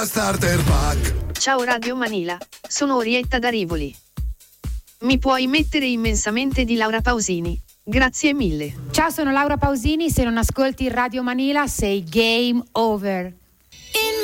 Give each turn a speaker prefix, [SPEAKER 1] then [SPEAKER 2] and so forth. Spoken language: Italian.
[SPEAKER 1] Starter Pack.
[SPEAKER 2] Ciao Radio Manila, sono Orietta da Rivoli. Mi puoi mettere immensamente di Laura Pausini? Grazie mille.
[SPEAKER 3] Ciao, sono Laura Pausini, se non ascolti Radio Manila sei game over.